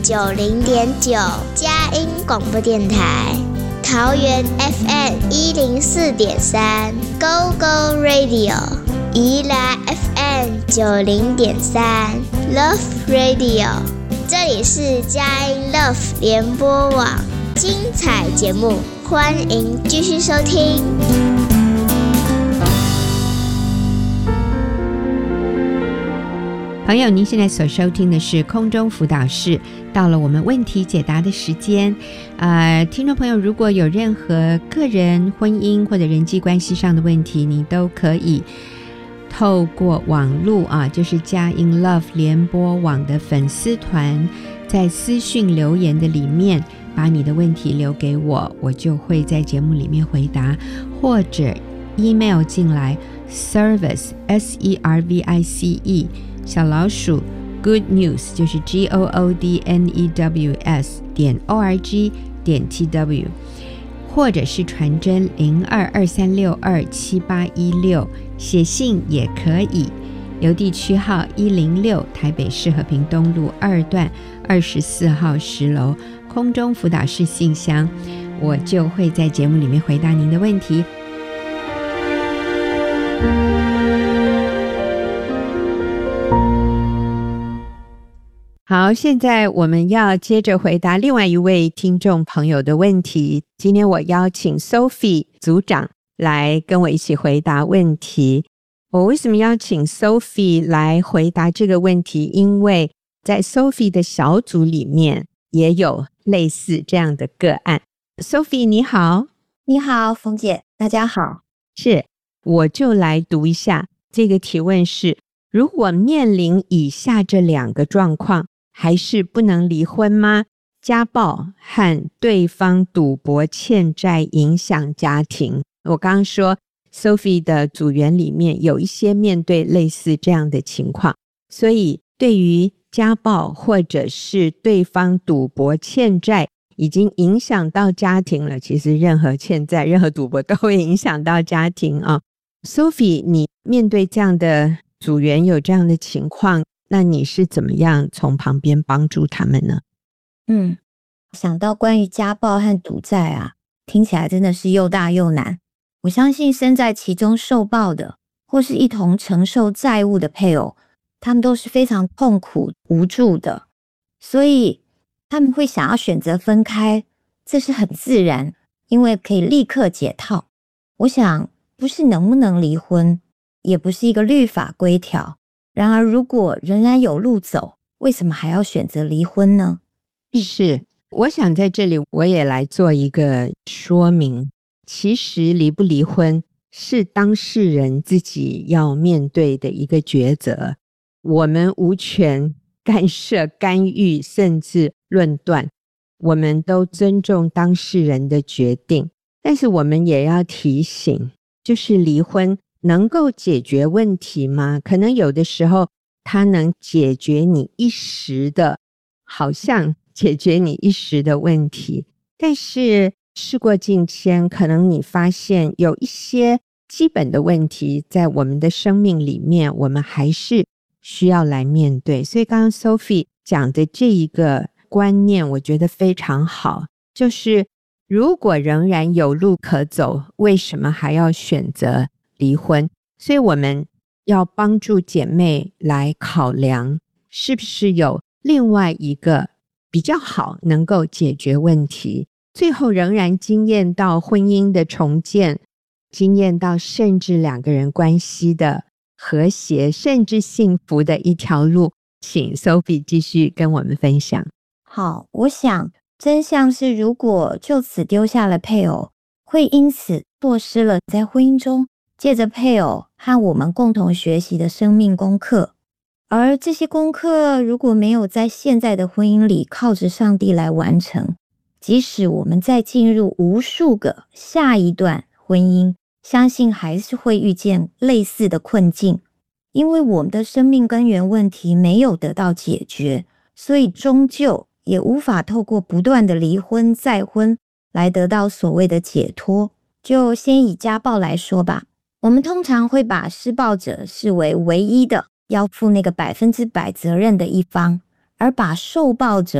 90.9佳音广播电台，桃园 FM104.3 Go Go Radio， 宜兰 FM90.3 Love Radio， 这里是佳音 Love 联播网，精彩节目欢迎继续收听。 朋友，您现在所收听的是空中辅导室，到了我们问题解答的时间。听众朋友，如果有任何个人、婚姻或者人际关系上的问题，你都可以透过网络就是佳音 Love 联播网的粉丝团，在私讯留言的里面把你的问题留给我，我就会在节目里面回答，或者 email 进来 service SERVICE 小老鼠 good news 就是 GOODNEWS.org.tw， 或者是传真0223627816，写信也可以，邮递区号106，台北市和平东路2段24号10楼，空中辅导室信箱，我就会在节目里面回答您的问题。好，现在我们要接着回答另外一位听众朋友的问题。今天我邀请 Sophie 组长来跟我一起回答问题。我为什么邀请 Sophie 来回答这个问题？因为在 Sophie 的小组里面也有类似这样的个案。Sophie 你好。 你好，冯姐，大家好。 是，我就来读一下这个提问是：如果面临以下这两个状况，还是不能离婚吗？家暴和对方赌博欠债影响家庭。我刚刚说 Sophie 的组员里面有一些面对类似这样的情况，所以对于家暴或者是对方赌博欠债已经影响到家庭了，其实任何欠债任何赌博都会影响到家庭Sophie 你面对这样的组员有这样的情况，那你是怎么样从旁边帮助他们呢？ 想到关于家暴和赌债听起来真的是又大又难。我相信身在其中受暴的，或是一同承受债务的配偶，他们都是非常痛苦无助的，所以他们会想要选择分开，这是很自然，因为可以立刻解套。我想不是能不能离婚，也不是一个律法规条，然而如果仍然有路走，为什么还要选择离婚呢？ 是，我想在这里我也来做一个说明。其实离不离婚是当事人自己要面对的一个抉择，我们无权干涉、干预甚至论断，我们都尊重当事人的决定。但是我们也要提醒，就是离婚能够解决问题吗？可能有的时候它能解决你一时的，好像解决你一时的问题，但是事过境迁，可能你发现有一些基本的问题在我们的生命里面，我们还是需要来面对。所以刚刚 Sophie 讲的这一个观念我觉得非常好，就是如果仍然有路可走，为什么还要选择离婚？所以我们要帮助姐妹来考量，是不是有另外一个比较好能够解决问题，最后仍然经验到婚姻的重建，经验到甚至两个人关系的和谐，甚至幸福的一条路。请 Sophie 继续跟我们分享。 好，我想真相是，如果就此丢下了配偶，会因此错失了在婚姻中借着配偶和我们共同学习的生命功课。而这些功课如果没有在现在的婚姻里靠着上帝来完成，即使我们再进入无数个下一段婚姻，相信还是会遇见类似的困境。因为我们的生命根源问题没有得到解决，所以终究也无法透过不断的离婚再婚来得到所谓的解脱。就先以家暴来说吧，我们通常会把施暴者视为唯一的要负那个100%责任的一方，而把受暴者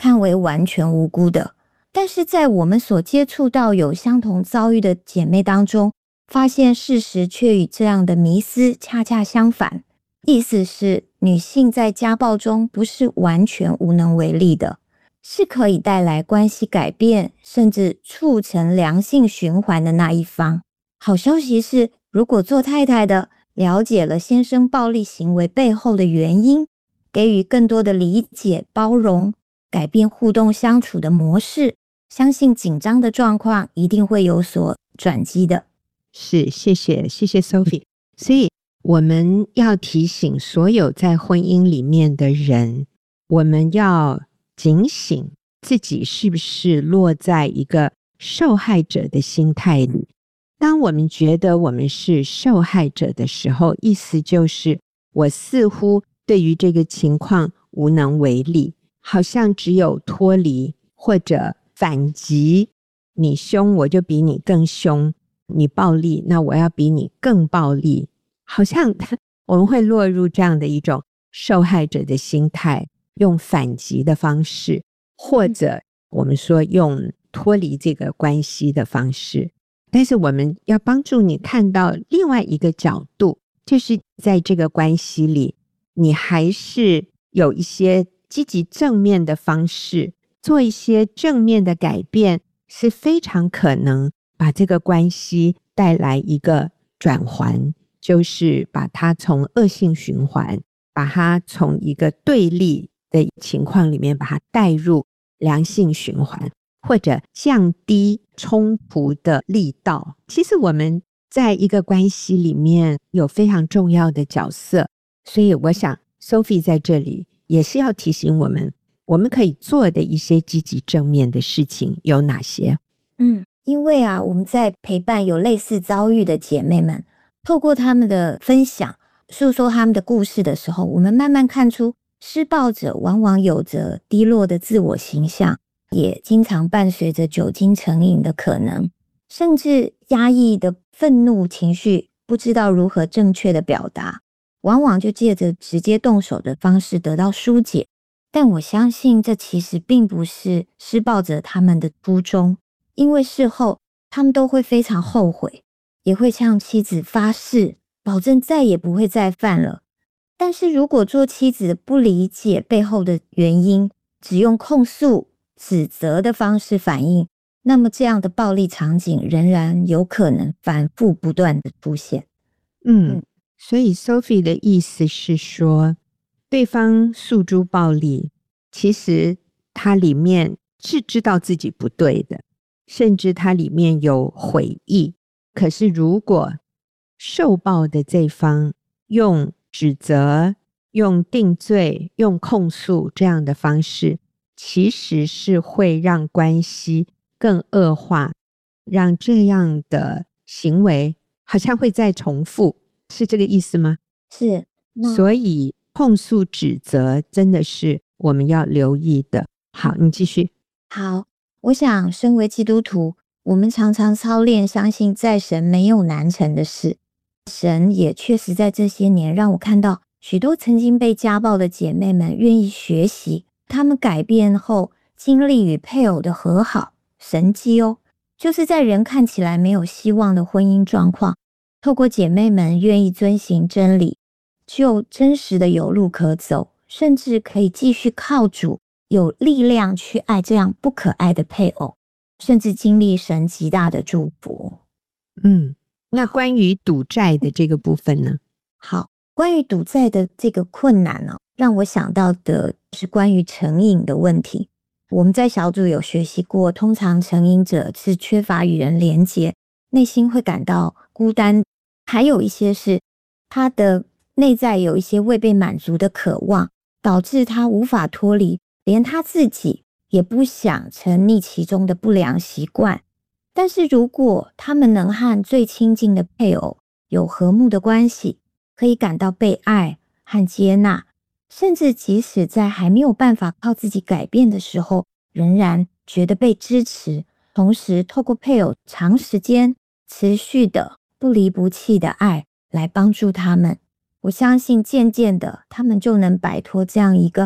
看为完全无辜的。但是在我们所接触到有相同遭遇的姐妹当中，发现事实却与这样的迷思恰恰相反。意思是，女性在家暴中不是完全无能为力的，是可以带来关系改变，甚至促成良性循环的那一方。好消息是，如果做太太的了解了先生暴力行为背后的原因，给予更多的理解、包容，改变互动相处的模式，相信紧张的状况一定会有所转机的。 是，谢谢 Sophie。 所以我们要提醒所有在婚姻里面的人，我们要警醒自己是不是落在一个受害者的心态里。当我们觉得我们是受害者的时候，意思就是我似乎对于这个情况无能为力，好像只有脱离或者反击，你凶我就比你更凶，你暴力那我要比你更暴力，好像我们会落入这样的一种受害者的心态，用反击的方式，或者我们说用脱离这个关系的方式。但是我们要帮助你看到另外一个角度，就是在这个关系里，你还是有一些积极正面的方式，做一些正面的改变，是非常可能把这个关系带来一个转环，就是把它从恶性循环，把它从一个对立的情况里面把它带入良性循环，或者降低冲突的力道。其实我们在一个关系里面有非常重要的角色，所以我想 Sophie 在这里也是要提醒我们，我们可以做的一些积极正面的事情有哪些。 因为我们在陪伴有类似遭遇的姐妹们，透过他们的分享，诉说他们的故事的时候，我们慢慢看出施暴者往往有着低落的自我形象，也经常伴随着酒精成瘾的可能，甚至压抑的愤怒情绪不知道如何正确的表达，往往就借着直接动手的方式得到疏解。但我相信这其实并不是施暴者他们的初衷，因为事后他们都会非常后悔，也会向妻子发誓，保证再也不会再犯了。但是如果做妻子的不理解背后的原因，只用控诉、指责的方式反应，那么这样的暴力场景仍然有可能反复不断的出现。 所以 Sophie 的意思是说，对方诉诸暴力，其实他里面是知道自己不对的，甚至他里面有悔意。可是如果受暴的这方用指责、用定罪、用控诉这样的方式，其实是会让关系更恶化，让这样的行为好像会再重复，是这个意思吗？ 是。 所以控诉指责真的是我们要留意的。好，你继续。 好，我想身为基督徒，我们常常操练相信在神没有难成的事。神也确实在这些年让我看到许多曾经被家暴的姐妹们愿意学习，她们改变后经历与配偶的和好。神迹就是在人看起来没有希望的婚姻状况，透过姐妹们愿意遵行真理，就真实的有路可走，甚至可以继续靠主有力量去爱这样不可爱的配偶，甚至经历神极大的祝福。 那关于赌债的这个部分呢？ 好，关于赌债的这个困难让我想到的是关于成瘾的问题。我们在小组有学习过，通常成瘾者是缺乏与人连结，内心会感到孤单，还有一些是他的内在有一些未被满足的渴望，导致他无法脱离，连他自己也不想沉溺其中的不良习惯。但是如果他们能和最亲近的配偶有和睦的关系，可以感到被爱和接纳，甚至即使在还没有办法靠自己改变的时候，仍然觉得被支持，同时透过配偶长时间持续的不离不弃的爱来帮助他们，我相信渐渐的他们就能摆脱这样一个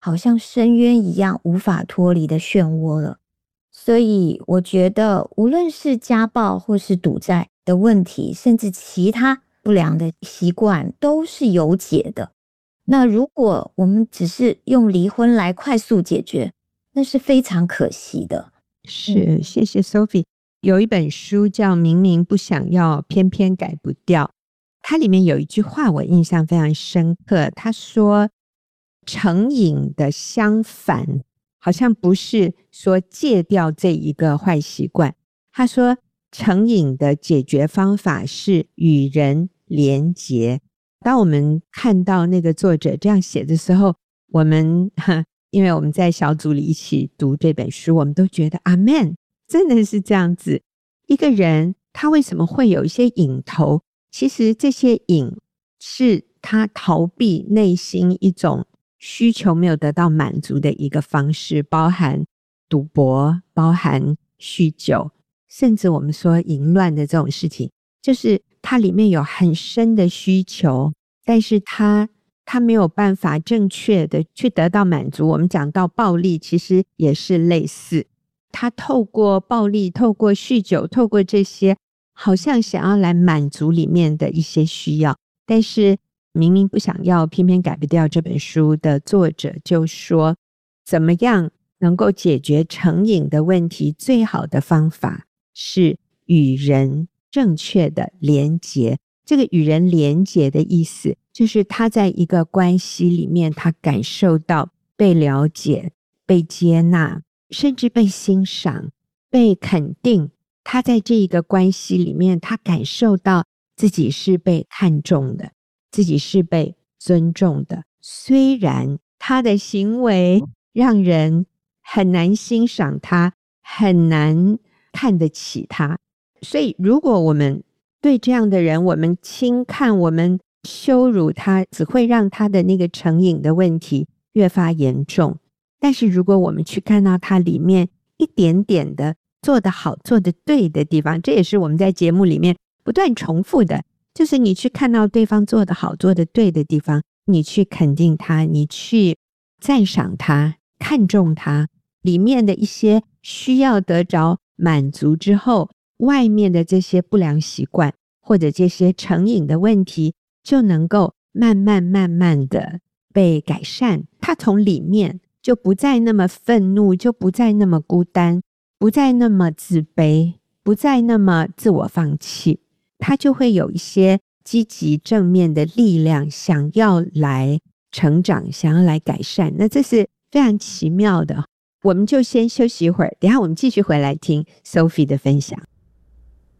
好像深渊一样无法脱离的漩涡了。所以我觉得无论是家暴或是赌债的问题，甚至其他不良的习惯都是有解的。那如果我们只是用离婚来快速解决，那是非常可惜的。 是，谢谢 Sophie。 有一本书叫《明明不想要，偏偏改不掉》，它里面有一句话我印象非常深刻，他说成瘾的相反好像不是说戒掉这一个坏习惯，他说成瘾的解决方法是与人连结。当我们看到那个作者这样写的时候，我们因为我们在小组里一起读这本书，我们都觉得阿们，真的是这样子。一个人他为什么会有一些瘾头，其实这些瘾是他逃避内心一种需求没有得到满足的一个方式，包含赌博，包含酗酒，甚至我们说淫乱的这种事情，就是它里面有很深的需求，但是他没有办法正确的去得到满足。我们讲到暴力其实也是类似，他透过暴力，透过酗酒，透过这些好像想要来满足里面的一些需要，但是明明不想要，偏偏改不掉。这本书的作者就说，怎么样能够解决成瘾的问题，最好的方法是与人正确的连结。这个与人连结的意思，就是他在一个关系里面，他感受到被了解，被接纳，甚至被欣赏，被肯定。他在这一个关系里面，他感受到自己是被看重的，自己是被尊重的，虽然他的行为让人很难欣赏他，很难看得起他。所以如果我们对这样的人，我们轻看，我们羞辱他，只会让他的那个成瘾的问题越发严重。但是如果我们去看到他里面一点点的做得好，做得对的地方，这也是我们在节目里面不断重复的，就是你去看到对方做得好，做得对的地方，你去肯定他，你去赞赏他，看重他，里面的一些需要得着满足之后，外面的这些不良习惯或者这些成瘾的问题就能够慢慢的被改善。他从里面就不再那么愤怒，就不再那么孤单，不再那么自卑，不再那么自我放弃，他就会有一些积极正面的力量，想要来成长，想要来改善。那这是非常奇妙的。我们就先休息一会儿，等一下我们继续回来听 Sophie 的分享。